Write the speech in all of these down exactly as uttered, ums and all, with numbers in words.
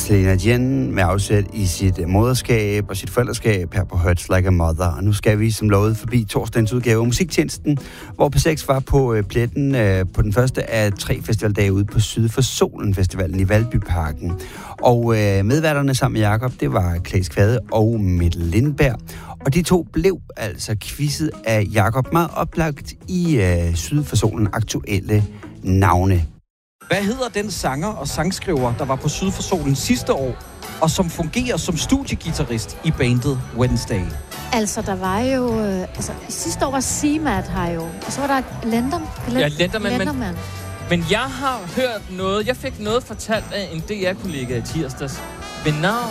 Selena Jen med afsæt i sit moderskab og sit forældreskab her på Hurts Like a Mother. Og nu skal vi som lovet forbi torsdagens udgave af Musiktjenesten, hvor P seks var på øh, pletten øh, på den første af tre festivaldage ude på Syd for Solen Festivalen i Valbyparken. Og øh, medværterne sammen med Jakob, det var Claes Kvade og Mikkel Lindberg. Og de to blev altså quizzet af Jakob meget oplagt i øh, Syd for Solen aktuelle navne. Hvad hedder den sanger og sangskriver, der var på Syd for Solen sidste år, og som fungerer som studiegitarrist i bandet Wednesday? Altså, der var jo... Øh, altså, sidste år var Seamat her jo, og så var der Lender, Lender, ja, Lenderman, Lenderman. Men, men jeg har hørt noget... Jeg fik noget fortalt af en D R-kollega i tirsdags ved navn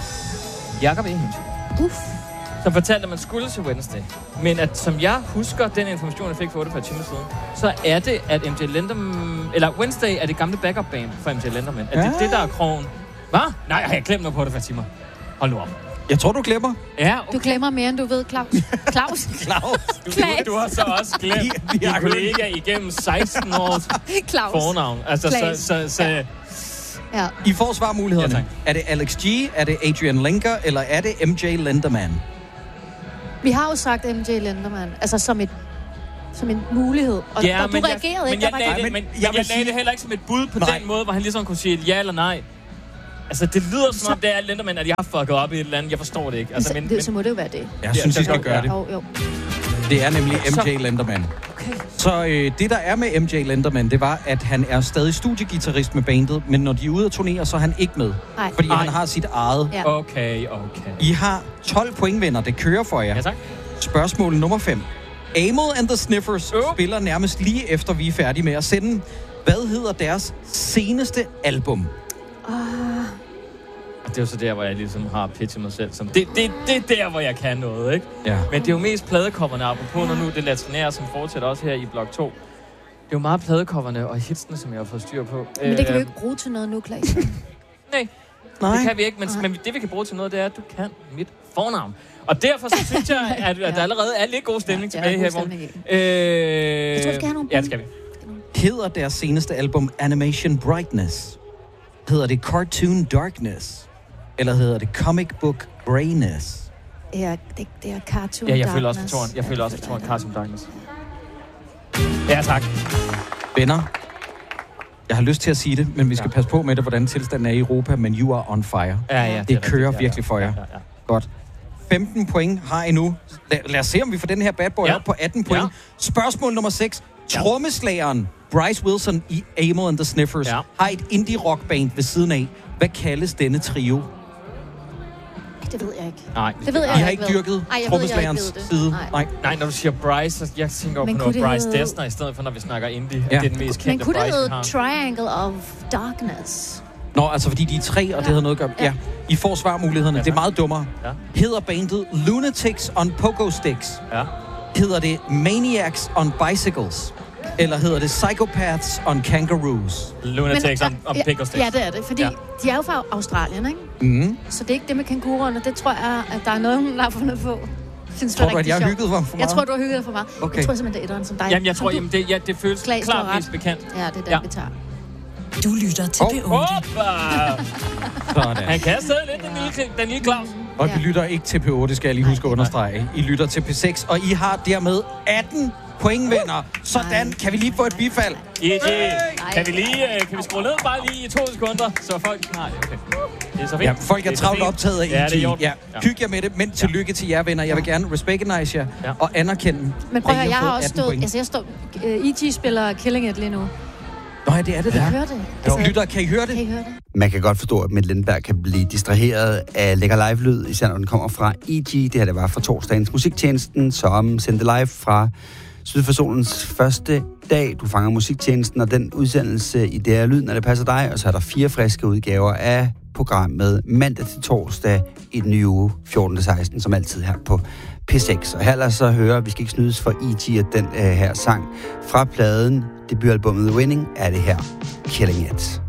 Jakob Ehensch. Uff. Som fortalte, at man skulle til Wednesday. Men at, som jeg husker den information, jeg fik for otteogfyrre timer siden, så er det, at M J Lenderman... Eller Wednesday er det gamle backup-band for M J Lenderman. At ja. det er det, der er krogen. Hvad? Nej, jeg har glemt noget på otteogfyrre timer. Hold nu op. Jeg tror, du glemmer. Ja, okay. Du glemmer mere, end du ved, Claus. Claus. Claus. Du, du, du har så også glemt din kollega igennem seksten års Claus. fornavn. Altså, så... så, så ja. Ja. I får svarmulighederne. Ja, er det Alex G, er det Adrian Lenker, eller er det M J Lenderman? Vi har jo sagt M J Lenderman, altså som et som en mulighed. Og, ja, og du men reagerede jeg, ikke. Men jeg, lagde, det, men, men jeg, jeg lagde det heller ikke som et bud på nej. den måde, hvor han ligesom kunne sige ja eller nej. Altså, det lyder som om, det er Lenderman, at jeg har fucket op i et eller andet. Jeg forstår det ikke. Altså, men, det, så må det jo være det. Jeg synes, I skal gøre det. Jo, jo. Det er nemlig M J Lenderman. Okay. Så øh, det, der er med M J Lenderman, det var, at han er stadig studiegitarrist med bandet, men når de er ude at turnere, så er han ikke med. Nej. Fordi Ej. han har sit eget. Ja. Okay, okay. I har tolv pointvinder. Det kører for jer. Ja, tak. Spørgsmål nummer fem. Amyl and the Sniffers uh. spiller nærmest lige efter, vi er færdige med at sende. Hvad hedder deres seneste album? Uh. Det er jo så der, hvor jeg ligesom har pitchet mig selv som... Det, det, det er der, hvor jeg kan noget, ikke? Ja. Men det er jo mest pladekopperne, apropos når nu det latrinære, som fortsætter også her i blok to. Det er jo meget pladekopperne og hitsene, som jeg har fået styr på. Men det kan vi jo ikke bruge til noget nu, Claes. Nej, Nej, det kan vi ikke. Men, men det, vi kan bruge til noget, det er, at du kan mit fornavn. Og derfor så synes jeg, at, at der allerede er lidt god stemning ja, tilbage her. Stemning øh, jeg tror, vi skal have nogle ja, det skal vi. Hedder deres seneste album Animation Brightness? Hedder det Cartoon Darkness? Eller hedder det Comic Book Grayness? Ja, det, det er Cartoon Ja, jeg Darkness. føler også for tåren. Jeg føler også for tåren Cartoon Darkness. Ja, tak. Venner, jeg har lyst til at sige det, men vi skal ja. passe på med det, hvordan tilstanden er i Europa, men you are on fire. Ja, ja, det, det kører rigtigt, virkelig for jer. Ja, ja, ja. Godt. femten point har I nu. Lad, lad os se, om vi får den her bad boy ja. op på atten point. Ja. Spørgsmål nummer seks. Ja. Trommeslageren Bryce Wilson i Amyl and the Sniffers ja. har et indie-rockband ved siden af. Hvad kaldes denne trio? Det ved jeg ikke. Nej. Det ved jeg I har ikke ikke dyrket trommeslagerens side? Nej. Nej. Nej, når du siger Bryce, så jeg tænker på noget Bryce hedde... Dessner, i stedet for, når vi snakker indie. Ja. Det er den mest kendte Bryce, Men kunne det hedde Triangle of Darkness? Nå, altså fordi de er tre, og ja. det havde noget at gøre... Ja. ja. I får svarmulighederne. Ja, det er meget dummere. Ja. Hedder bandet Lunatics on Pogo Sticks? Ja. Hedder det Maniacs on Bicycles? Eller hedder det Psychopaths on Kangaroos? Lunatics on, on Pogo Sticks. Ja, det er det. Fordi ja. de er jo fra Australien, ikke? Mm. Så det er ikke det med kænguruerne. Det tror jeg, at der er noget, hun har fundet på. Synes, tror du, at jeg har hygget for meget? Jeg tror, du har hygget for meget. Okay. Jeg tror simpelthen, det er etteren som dig. Jamen, jeg tror, jamen, det, ja, det føles Klaas klart mest bekendt. Ja, det er den, ja. vi tager. Du lytter til P otte. Sådan. Han kan stadig lidt, den lille, den lille Claus. Og vi lytter ikke til P otte, skal jeg lige huske at understrege. I lytter til P seks, og I har dermed atten pointvinder. Sådan, kan vi lige få et bifald? E G, kan vi lige, kan vi skrue ned bare lige i to sekunder, så folk... Nej, okay. Det er så fint. Ja, folk er, er travlt optaget af E G. Ja, det er ja, hygge jer med det, men tillykke til jer, venner. Jeg vil gerne recognize jer ja. og anerkende, men prøv at høre, I jeg har har også stået... Altså, jeg står... Uh, E G spiller Killing It lige nu. Nå ja, det er det der. Kan I høre det? Altså, lytter, kan I høre det? Kan I høre det? Man kan godt forstå, at Mikkel Lindberg kan blive distraheret af lækker live-lyd, især når den kommer fra E G. Det her, det var fra torsdagens Musiktjenesten, som sendte live fra Syd for Solens første dag. Du fanger Musiktjenesten, og den udsendelse i det her lyd, når det passer dig. Og så er der fire friske udgaver af programmet mandag til torsdag i den nye uge, fjorten til seksten, som altid her på P seks. Og her lad os så høre, vi skal ikke snydes for E G, at den uh, her sang fra pladen, debutalbummet The Winning, er det her Killing It.